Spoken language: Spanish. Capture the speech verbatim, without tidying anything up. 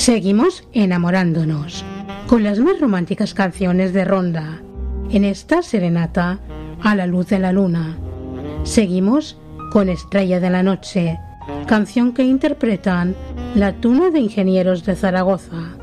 Seguimos enamorándonos con las más románticas canciones de Ronda en esta serenata a la luz de la luna. Seguimos con Estrella de la Noche, canción que interpretan la Tuna de Ingenieros de Zaragoza.